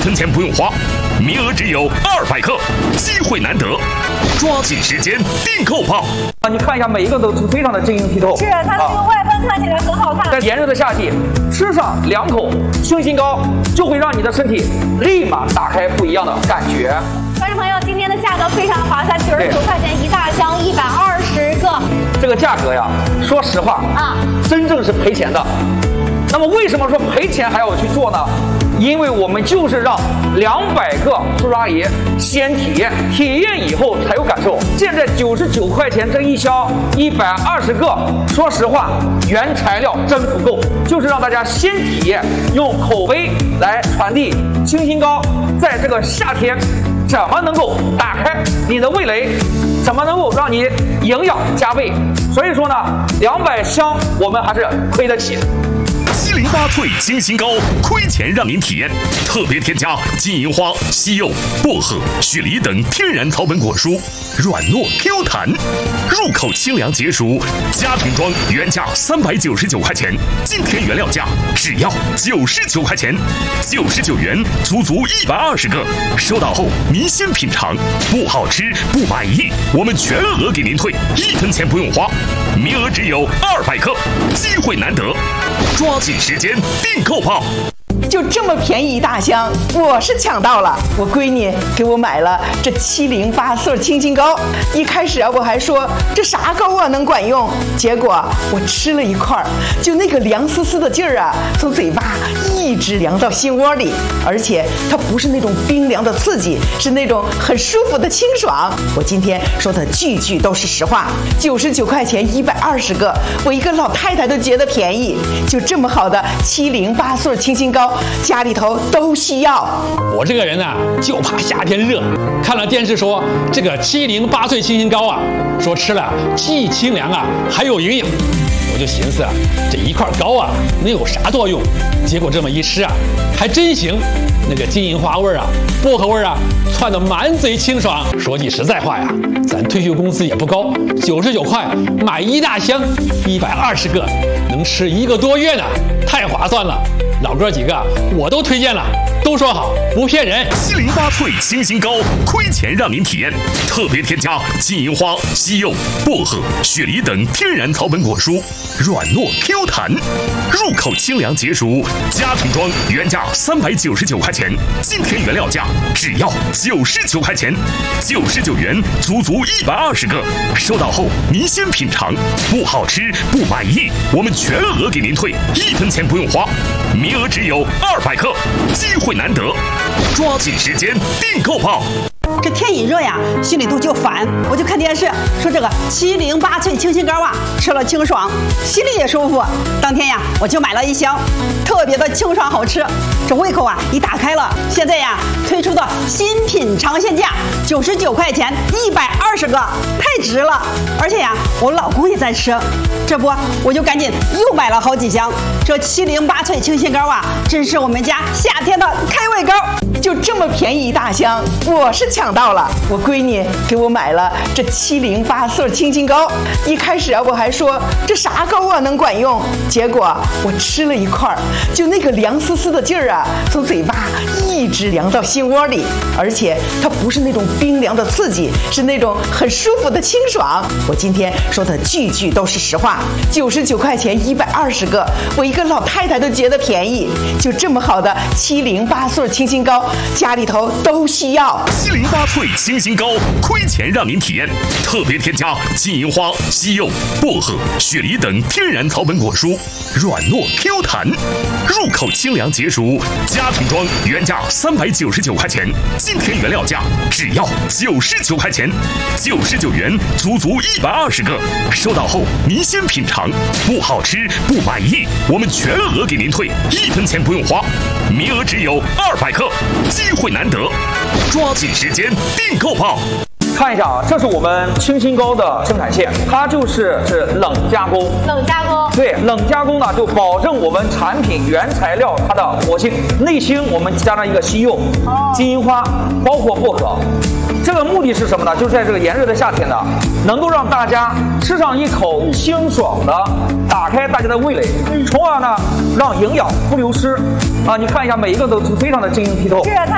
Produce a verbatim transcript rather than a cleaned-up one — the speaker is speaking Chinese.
分钱不用花，名额只有二百克，机会难得，抓紧时间订购吧！ 啊，你看一下，每一个都是非常的晶莹剔透。 是它的这个外观看起来很好看。 在炎热的夏季，吃上两口清新膏，就会让你的身体立马打开不一样的感觉。 观众朋友，今天的价格非常划算，九十九块钱一大箱，一百二十个。 这个价格呀，说实话啊，真正是赔钱的。那么为什么说赔钱还要去做呢？因为我们就是让两百个叔叔阿姨先体验，体验以后才有感受。现在九十九块钱这一箱，一百二十个，说实话，原材料真不够，就是让大家先体验，用口碑来传递清新膏在这个夏天怎么能够打开你的味蕾，怎么能够让你营养加倍。所以说呢，两百箱我们还是亏得起。 七零八萃清新膏，亏钱让您体验。特别添加金银花、西柚、薄荷、雪梨等天然草本果蔬，软糯 Q 弹，入口清凉解暑。家庭装原价三百九十九块钱，今天原料价只要九十九块钱，九十九元足足一百二十个。收到后您先品尝，不好吃不满意，我们全额给您退，一分钱不用花。名额只有二百克，机会难得，抓紧时间订购吧！ 就这么便宜一大箱，我是抢到了。我闺女给我买了这七零八色清新膏，一开始啊我还说这啥膏啊能管用，结果我吃了一块，就那个凉丝丝的劲儿啊，从嘴巴一直凉到心窝里，而且它不是那种冰凉的刺激，是那种很舒服的清爽。我今天说的句句都是实话，九十九块钱一百二十个，我一个老太太都觉得便宜。就这么好的七零八色清新膏，家里头都需要。 我这个人啊，就怕夏天热。看了电视说这个七零八萃清新膏啊，说吃了既清凉啊，还有营养。我就寻思啊，这一块膏啊，能有啥作用？结果这么一吃啊，还真行。那个金银花味啊，薄荷味啊，窜得满嘴清爽。说句实在话呀，咱退休工资也不高，九十九块买一大箱，一百二十个，能吃一个多月呢，太划算了。老哥几个我都推荐了，都说好，不骗人。 七零八萃清新膏，亏钱让您体验。特别添加金银花、西柚、薄荷、雪梨等天然草本果蔬，软糯 Q 弹，入口清凉解暑。家庭装原价三百九十九块钱，今天原料价只要九十九块钱，九十九元足足一百二十个。收到后您先品尝，不好吃不满意，我们全额给您退，一分钱不用花。名额只有二百克，机会难得，抓紧时间订购吧！ 这天一热呀，心里头就烦，我就看电视说这个七零八萃清新膏啊，吃了清爽，心里也舒服。当天呀，我就买了一箱，特别的清爽好吃，这胃口啊一打开了。现在呀，推出的新品尝鲜价九十九块钱，一百二十个，太值了。而且呀，我老公也在吃，这不我就赶紧又买了好几箱。这七零八萃清新膏啊，真是我们家夏天的开胃膏。 就这么便宜一大箱，我是抢到了。我闺女给我买了这七零八色清新膏，一开始啊我还说这啥膏啊能管用，结果我吃了一块，就那个凉丝丝的劲儿啊，从嘴巴一直凉到心窝里，而且它不是那种冰凉的刺激，是那种很舒服的清爽。我今天说的句句都是实话，九十九块钱一百二十个，我一个老太太都觉得便宜。就这么好的七零八色清新膏，家里头都需要。 七零八萃清新膏，亏钱让您体验。特别添加金银花、西柚、薄荷、雪梨等天然草本果蔬，软糯 Q 弹，入口清凉解暑。家庭装原价三百九十九块钱，今天原料价只要九十九块钱，九十九元足足一百二十个。收到后您先品尝，不好吃不满意，我们全额给您退，一分钱不用花。名额只有二百克，机会难得，抓紧时间订购吧！ 看一下啊，这是我们清新膏的生产线，它就是是冷加工。 冷加工。 对，冷加工呢，就保证我们产品原材料它的活性。内芯我们加上一个西柚、哦、金银花，包括薄荷。这个目的是什么呢？就是在这个炎热的夏天呢，能够让大家吃上一口清爽的，打开大家的味蕾，从而呢让营养不流失。啊，你看一下，每一个都是非常的晶莹剔透。 是它